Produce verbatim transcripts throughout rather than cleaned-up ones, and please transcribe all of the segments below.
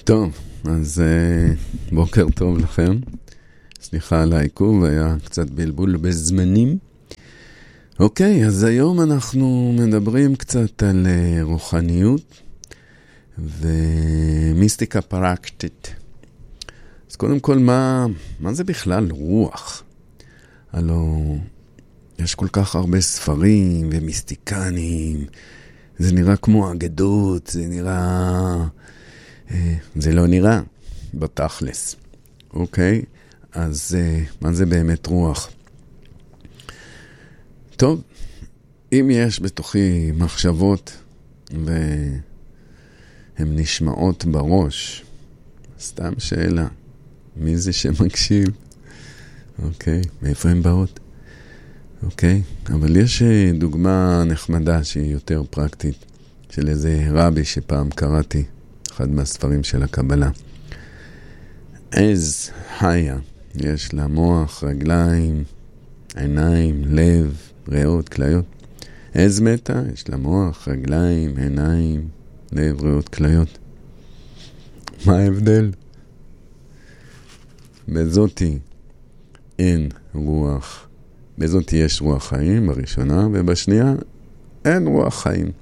טוב, אז uh, בוקר טוב לכם. סליחה על העיכוב, היה קצת בלבול בזמנים. אוקיי, אז היום אנחנו מדברים קצת על uh, רוחניות ומיסטיקה פרקטית. אז קודם כל, מה, מה זה בכלל רוח? הלוא יש כל כך הרבה ספרים ומיסטיקנים, זה נראה כמו אגדות, זה נראה... זה לא נראה בתכלס. אוקיי? אז מה זה באמת רוח? טוב, אם יש בתוכי מחשבות והן נשמעות בראש, סתם שאלה, מי זה שמקשיב? אוקיי, מאיפה הן באות? אוקיי, אבל יש דוגמה נחמדה שהיא יותר פרקטית, של איזה רבי שפעם קראתי, אחד מהספרים של הקבלה. עז חיה, יש לה מוח, רגליים, עיניים, לב, ריאות, כליות. עז מתה, יש לה מוח, רגליים, עיניים, לב, ריאות, כליות. מה ההבדל? בזאתי אין רוח. בזאתי יש רוח חיים בראשונה, ובשנייה אין רוח חיים.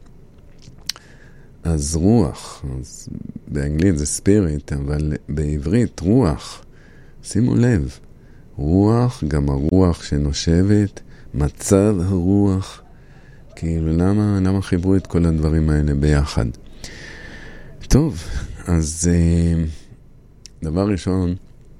אז רוח, אז באנגלית זה ספיריט, אבל בעברית רוח, שימו לב, רוח, גם הרוח שנושבת, מצב הרוח, כאילו למה, למה חיברו את כל הדברים האלה ביחד? טוב, אז דבר ראשון,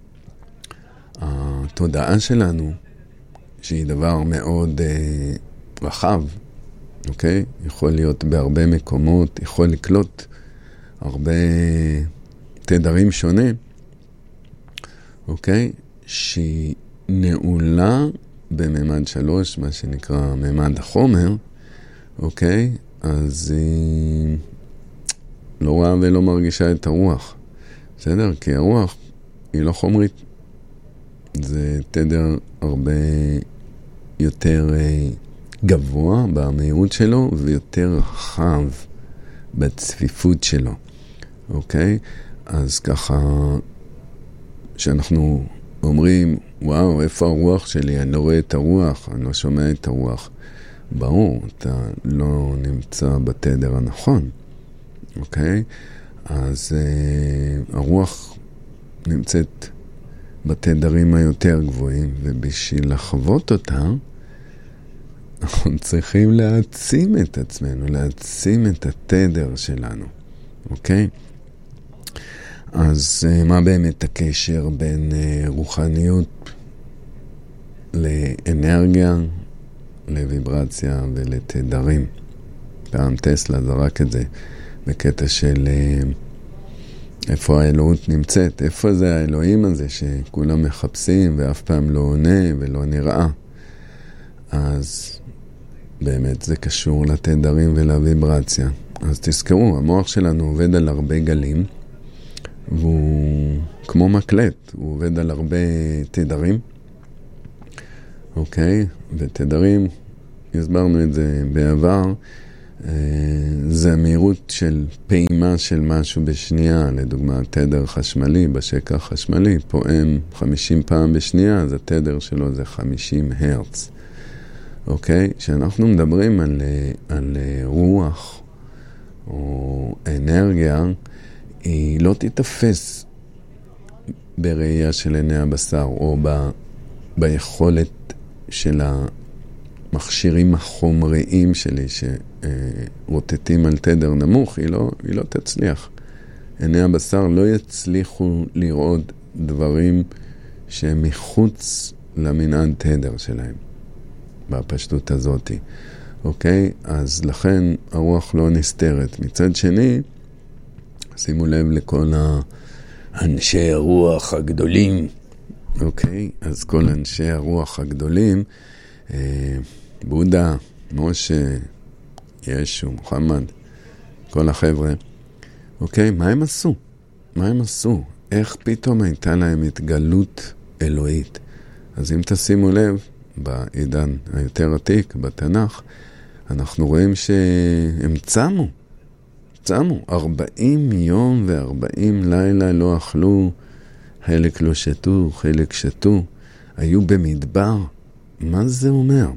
התודעה שלנו, שהיא דבר מאוד רחב, אוקיי? יכול להיות בהרבה מקומות, יכול לקלוט הרבה תדרים שונים, אוקיי? שהיא נעולה בממד שלוש, מה שנקרא ממד החומר, אוקיי? אז היא לא רואה ולא מרגישה את הרוח, בסדר? כי הרוח היא לא חומרית, זה תדר הרבה יותר... גבוה במהירות שלו ויותר רחב בצפיפות שלו. אוקיי? אז ככה שאנחנו אומרים, וואו, איפה הרוח שלי? אני לא רואה את הרוח, אני לא שומע את הרוח. ברור, אתה לא נמצא בתדר הנכון. אוקיי? אז אה, הרוח נמצאת בתדרים היותר גבוהים, ובשביל לחוות אותה, אנחנו צריכים להעצים את עצמנו, להעצים את התדר שלנו, אוקיי? אז מה באמת הקשר בין רוחניות לאנרגיה, לויברציה ולתדרים? פעם טסלה זרק את זה בקטע של איפה האלוהות נמצאת, איפה זה האלוהים הזה שכולם מחפשים ואף פעם לא עונה ולא נראה. אז באמת זה קשור לתדרים ולוויברציה. אז תזכרו, המוח שלנו עובד על הרבה גלים, והוא כמו מקלט, הוא עובד על הרבה תדרים. אוקיי? ותדרים, הסברנו את זה בעבר, זה המהירות של פעימה של משהו בשנייה, לדוגמה תדר חשמלי, בשקע חשמלי, פועם חמישים פעם בשנייה, אז התדר שלו זה חמישים הרץ. אוקיי? כשאנחנו מדברים על, על רוח או אנרגיה, היא לא תתפס בראייה של עיני הבשר או ב, ביכולת של המכשירים החומריים שלי שרוטטים על תדר נמוך, היא לא, היא לא תצליח. עיני הבשר לא יצליחו לראות דברים שהם מחוץ למנעד תדר שלהם. בפשטות הזאת. אוקיי? אז לכן הרוח לא נסתרת. מצד שני, שימו לב לכל האנשי הרוח הגדולים. אוקיי? אז כל אנשי הרוח הגדולים, אה, בודה, משה, ישו, מוחמד, כל החבר'ה. אוקיי? מה הם עשו? מה הם עשו? איך פתאום הייתה להם התגלות אלוהית? אז אם תשימו לב, בעידן היותר עתיק, בתנ"ך, אנחנו רואים שהם צמו, צמו, ארבעים יום וארבעים לילה לא אכלו, חלק לא שתו, חלק שתו, היו במדבר. מה זה אומר?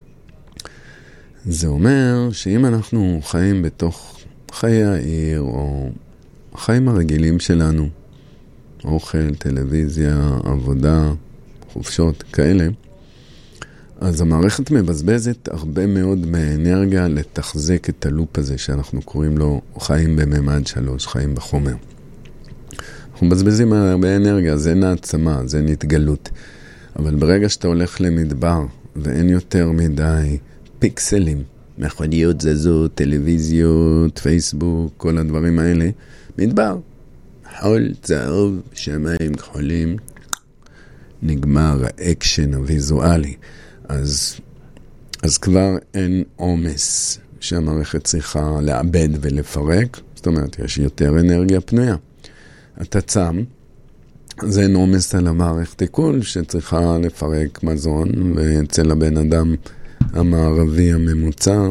זה אומר שאם אנחנו חיים בתוך חיי העיר, או החיים הרגילים שלנו, אוכל, טלוויזיה, עבודה, חופשות, כאלה, אז המערכת מבזבזת הרבה מאוד מאנרגיה לתחזק את הלופ הזה שאנחנו קוראים לו חיים בממד שלוש, חיים בחומר. אנחנו מבזבזים הרבה אנרגיה, זה נעצמה, זה נתגלות. אבל ברגע שאתה הולך למדבר ואין יותר מדי פיקסלים, מכוניות זזות, טלוויזיות, פייסבוק, כל הדברים האלה, מדבר, חול, צהוב, שמיים כחולים, נגמר האקשן הוויזואלי. אז, אז כבר אין עומס שהמערכת צריכה לאבד ולפרק, זאת אומרת, יש יותר אנרגיה פנויה. אתה צם, זה אין עומס על המערכת עיכול שצריכה לפרק מזון, ואצל הבן אדם המערבי הממוצע,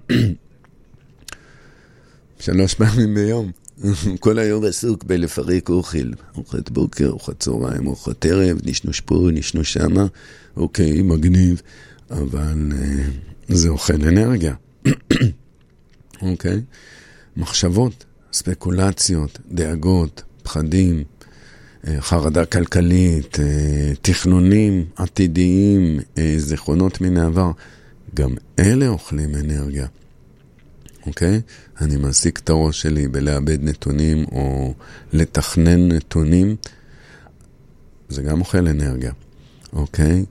שלוש פעמים ביום. כל היום עסוק בלפרק אוכל, אוכלת בוקר, אוכלת צהריים, אוכלת ערב, נשנוש פה, נשנוש שמה, אוקיי, מגניב, אבל uh, זה אוכל אנרגיה. אוקיי? מחשבות, ספקולציות, דאגות, פחדים, חרדה כלכלית, תכנונים עתידיים, זיכרונות מן העבר, גם אלה אוכלים אנרגיה. אוקיי? אני מעסיק את הראש שלי בלאבד נתונים או לתכנן נתונים, זה גם אוכל אנרגיה. אוקיי?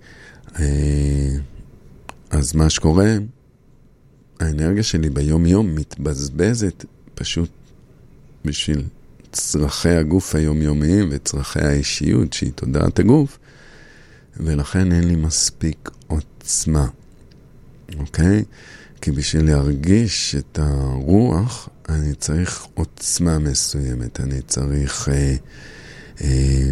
אז מה שקורה, האנרגיה שלי ביום יום מתבזבזת פשוט בשביל צרכי הגוף היומיומיים וצרכי האישיות שהיא תודעת הגוף, ולכן אין לי מספיק עוצמה. אוקיי? כי בשביל להרגיש את הרוח, אני צריך עוצמה מסוימת, אני צריך אה, אה,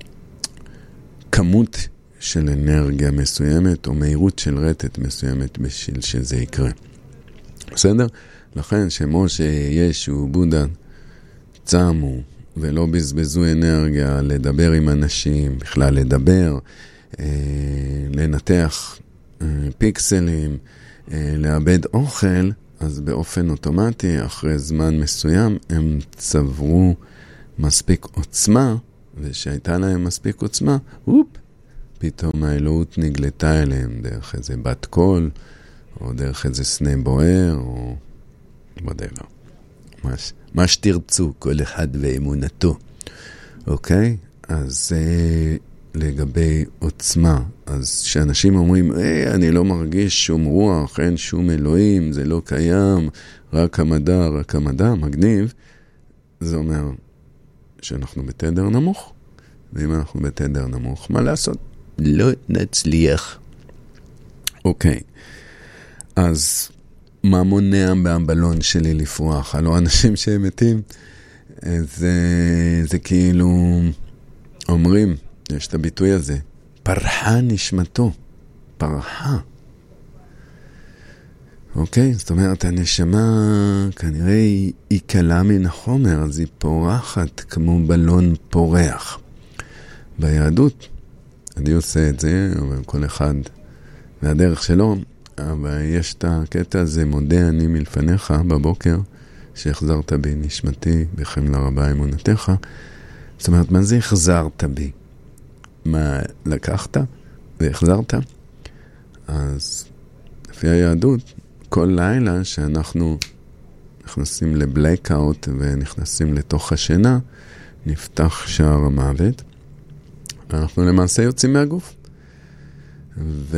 כמות של אנרגיה מסוימת, או מהירות של רטט מסוימת בשביל שזה יקרה. בסדר? לכן שמשה, ישו, בודה, צמו ולא בזבזו אנרגיה לדבר עם אנשים, בכלל לדבר, אה, לנתח אה, פיקסלים, אה, לאבד אוכל, אז באופן אוטומטי, אחרי זמן מסוים, הם צברו מספיק עוצמה, ושהייתה להם מספיק עוצמה, אופ, פתאום האלוהות נגלתה אליהם דרך איזה בת קול, או דרך איזה סנה בוער, או בדבר. מה, מה שתרצו, כל אחד ואמונתו. אוקיי? אז זה לגבי עוצמה. אז שאנשים אומרים, היי, אני לא מרגיש שום רוח, אין שום אלוהים, זה לא קיים, רק המדע, רק המדע, מגניב. זה אומר שאנחנו בתדר נמוך. ואם אנחנו בתדר נמוך, מה לעשות? לא נצליח. אוקיי. אז מה מונע בהבלון שלי לפרוח? הלא אנשים שהם מתים, זה, זה כאילו אומרים, יש את הביטוי הזה, פרחה נשמתו, פרחה. אוקיי? זאת אומרת, הנשמה כנראה היא, היא קלה מן החומר, אז היא פורחת כמו בלון פורח. ביהדות, אני עושה את זה, אבל כל אחד והדרך שלו, אבל יש את הקטע הזה, מודה אני מלפניך בבוקר, שהחזרת בי נשמתי, בחמלה רבה אמונתך. זאת אומרת, מה זה החזרת בי? מה, לקחת והחזרת? אז לפי היהדות, כל לילה שאנחנו נכנסים לבלייק-אוט ונכנסים לתוך השינה, נפתח שער המוות, ואנחנו למעשה יוצאים מהגוף. ו...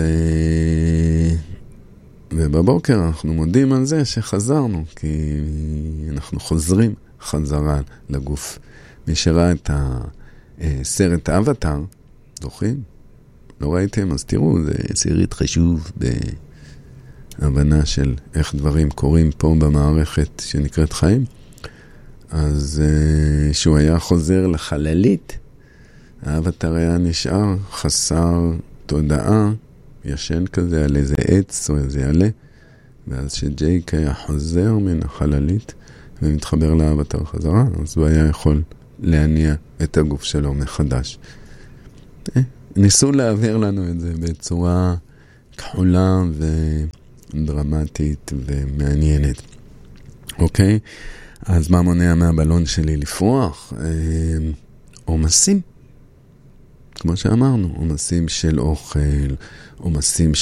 ובבוקר אנחנו מודים על זה שחזרנו, כי אנחנו חוזרים חזרה לגוף. מי שראה את הסרט אבטאר, זוכרים? לא ראיתם? אז תראו, זה סרט חשוב בהבנה של איך דברים קורים פה במערכת שנקראת חיים. אז שהוא היה חוזר לחללית, האבטאר היה נשאר חסר תודעה, ישן כזה על איזה עץ או איזה עלה, ואז שג'ייק היה חוזר מן החללית, ומתחבר לאבטר חזרה, אז הוא היה יכול להניע את הגוף שלו מחדש. ניסו להעביר לנו את זה בצורה כחולה ודרמטית ומעניינת. אוקיי? אז מה מונע מהבלון שלי לפרוח? עומסים. כמו שאמרנו, עומסים של אוכל, עומסים